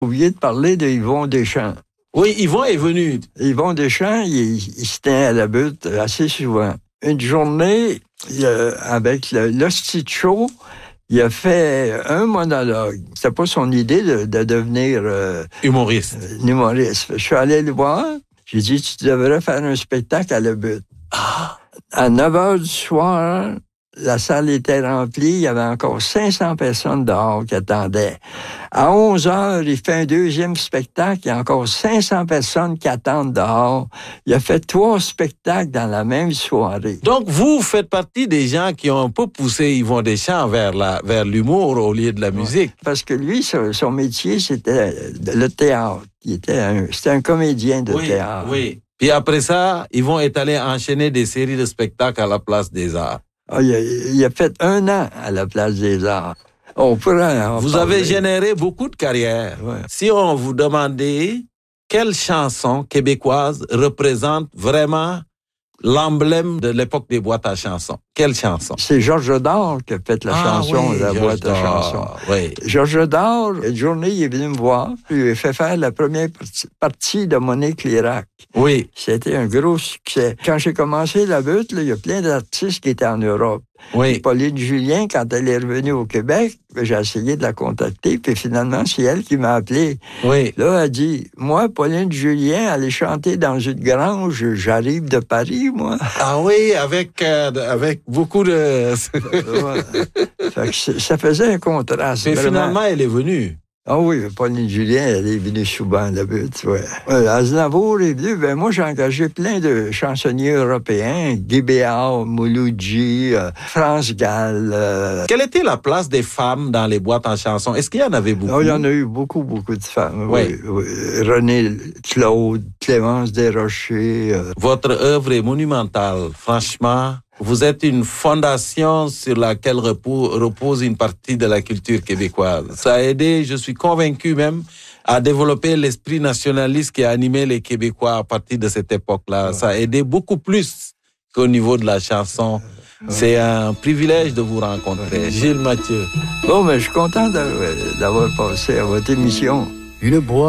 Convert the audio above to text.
oublié de parler de Yvon Deschamps. Oui, Yvon est venu. Yvon Deschamps, il se tenait à la butte assez souvent. Une journée, avec l'Hostie de Show, il a fait un monologue. C'était pas son idée de devenir humoriste. Je suis allé le voir. J'ai dit, tu devrais faire un spectacle à la butte. À 9h du soir, la salle était remplie. Il y avait encore 500 personnes dehors qui attendaient. À 11h, il fait un deuxième spectacle. Il y a encore 500 personnes qui attendent dehors. Il a fait 3 spectacles dans la même soirée. Donc, vous faites partie des gens qui ont un peu poussé Yvon Deschamps vers l'humour au lieu de la musique. Parce que lui, son métier, c'était le théâtre. C'était un comédien de théâtre. Oui. Puis après ça, Yvon est allé enchaîner des séries de spectacles à la Place des Arts. Il a fait 1 an à la Place des Arts. Vous avez généré beaucoup de carrières. Ouais. Si on vous demandait quelle chanson québécoise représente vraiment l'emblème de l'époque des boîtes à chansons, quelle chanson? C'est Georges Dard qui a fait la chanson de la boîte à chansons. Oui. Georges Dard, une journée, il est venu me voir. Il lui a fait faire la première partie de Monique Lérac. Oui. C'était un gros succès. Quand j'ai commencé la butte, il y a plein d'artistes qui étaient en Europe. Oui. Pauline Julien, quand elle est revenue au Québec, j'ai essayé de la contacter, puis finalement, c'est elle qui m'a appelé. Oui. Là, elle dit, moi, Pauline Julien, aller chanter dans une grange, j'arrive de Paris, moi. Ah oui, avec beaucoup de... Fait que ça faisait un contraste. Mais vraiment. finalement, elle est venue. Ah oui, Pauline Julien, elle est venue souvent à la butte, ouais. Aznavour est venu, moi j'ai engagé plein de chansonniers européens, Guy Béard, Mouloudji, France Gall. Quelle était la place des femmes dans les boîtes en chansons? Est-ce qu'il y en avait beaucoup? Il y en a eu beaucoup de femmes. Oui. Oui. Renée Claude, Clémence Desrochers. Votre œuvre est monumentale, franchement. Vous êtes une fondation sur laquelle repose une partie de la culture québécoise. Ça a aidé, je suis convaincu même, à développer l'esprit nationaliste qui a animé les Québécois à partir de cette époque-là. Ça a aidé beaucoup plus qu'au niveau de la chanson. C'est un privilège de vous rencontrer. Gilles Mathieu. Bon, mais je suis content d'avoir passé à votre émission. Une boîte